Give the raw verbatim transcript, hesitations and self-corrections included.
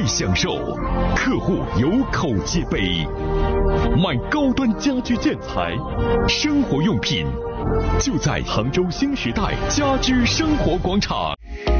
会享受，客户有口皆碑。买高端家居建材、生活用品，就在杭州新时代家居生活广场。